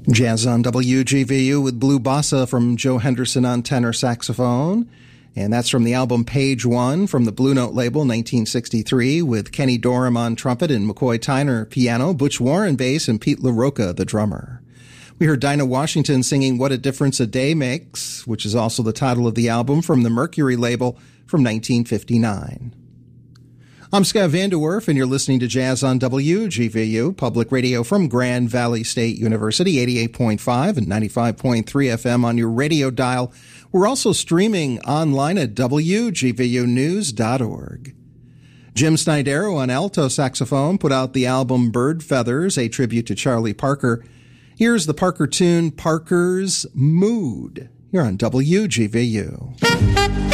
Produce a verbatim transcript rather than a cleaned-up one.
Jazz on W G V U with Blue Bossa from Joe Henderson on tenor saxophone. And that's from the album Page One from the Blue Note label, nineteen sixty-three, with Kenny Dorham on trumpet and McCoy Tyner piano, Butch Warren bass, and Pete LaRocca, the drummer. We heard Dinah Washington singing What a Difference a Day Makes, which is also the title of the album from the Mercury label from nineteen fifty-nine. I'm Scott Vanderwerf, and you're listening to Jazz on W G V U, public radio from Grand Valley State University, eighty-eight point five and ninety-five point three F M on your radio dial. We're also streaming online at W G V U news dot org. Jim Snydero on alto saxophone put out the album Bird Feathers, a tribute to Charlie Parker. Here's the Parker tune, Parker's Mood. You're on W G V U.